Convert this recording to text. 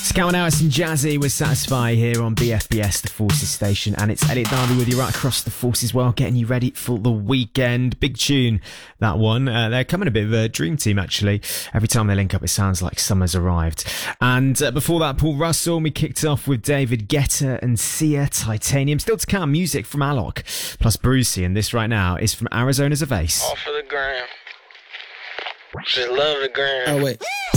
Calvin Harris and Jazzy with Satisfy here on BFBS, the Forces station, and it's Elliot Darby with you right across the Forces world, getting you ready for the weekend. Big tune, that one. They're coming a bit of a dream team, actually. Every time they link up, it sounds like summer's arrived. And before that, Paul Russell, and we kicked off with David Guetta and Sia, Titanium. Still to come, music from Alok, plus Brucey, and this right now is from Arizona's Ace. All for the gram. Just love the gram. Oh, wait.